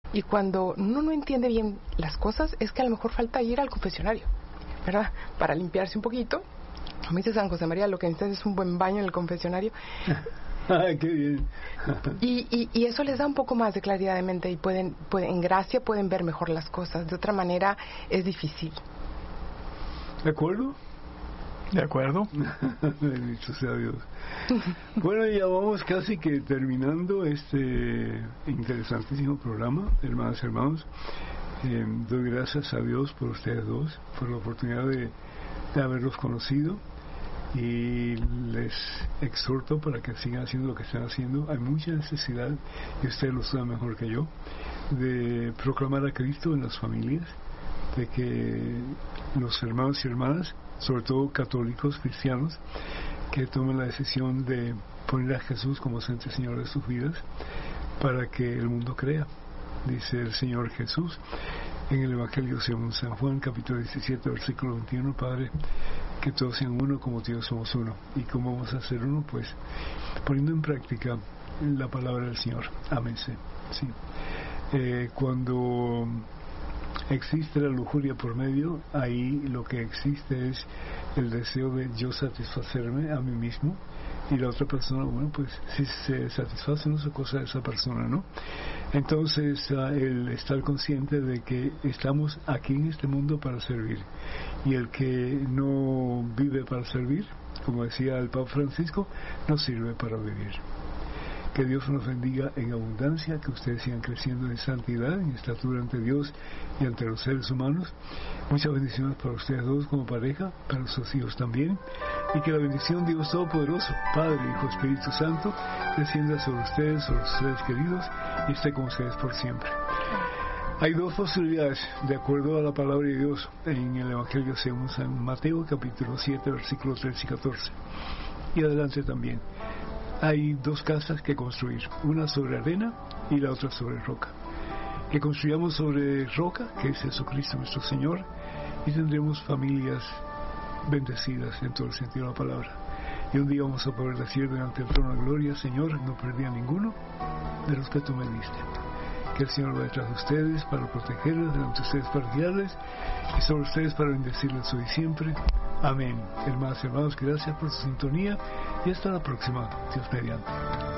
Y cuando uno no entiende bien las cosas, es que a lo mejor falta ir al confesionario, ¿verdad? Para limpiarse un poquito. Como dice San José María, lo que necesitas es un buen baño en el confesionario. ¡Ay, qué bien! y eso les da un poco más de claridad de mente y pueden, en gracia pueden ver mejor las cosas. De otra manera es difícil. ¿De acuerdo? De acuerdo. Bendito sea Dios. Bueno, ya vamos casi que terminando este interesantísimo programa, hermanas y hermanos. Doy gracias a Dios por ustedes dos, por la oportunidad de haberlos conocido, y les exhorto para que sigan haciendo lo que están haciendo. Hay mucha necesidad, y ustedes lo saben mejor que yo, de proclamar a Cristo en las familias, de que los hermanos y hermanas, sobre todo católicos, cristianos, que tomen la decisión de poner a Jesús como Santo Señor de sus vidas, para que el mundo crea. Dice el Señor Jesús en el Evangelio según San Juan, capítulo 17, versículo 21, Padre, que todos sean uno como tú y yo somos uno. ¿Y cómo vamos a ser uno? Pues poniendo en práctica la palabra del Señor. Ámense. Sí. Cuando existe la lujuria por medio, ahí lo que existe es el deseo de yo satisfacerme a mí mismo, y la otra persona, bueno, pues si se satisface no es cosa de esa persona, ¿no? Entonces el estar consciente de que estamos aquí en este mundo para servir, y el que no vive para servir, como decía el Papa Francisco, no sirve para vivir. Que Dios nos bendiga en abundancia, que ustedes sigan creciendo en santidad, en estatura ante Dios y ante los seres humanos. Muchas bendiciones para ustedes dos como pareja, para sus hijos también, y que la bendición de Dios Todopoderoso, Padre, Hijo, Espíritu Santo, descienda sobre ustedes, sobre sus seres queridos, y esté con ustedes por siempre. Hay dos posibilidades, de acuerdo a la palabra de Dios, en el Evangelio según San Mateo, capítulo 7, versículos 13 y 14, y adelante también. Hay dos casas que construir, una sobre arena y la otra sobre roca. Que construyamos sobre roca, que es Jesucristo nuestro Señor, y tendremos familias bendecidas en todo el sentido de la palabra. Y un día vamos a poder decir delante del trono de gloria, Señor, no perdí a ninguno de los que tú me diste. Que el Señor va detrás de ustedes para protegerles, delante de ustedes para guiarles, y sobre ustedes para bendecirles hoy y siempre. Amén. Hermanas y hermanos, gracias por su sintonía, y hasta la próxima, Dios mediante.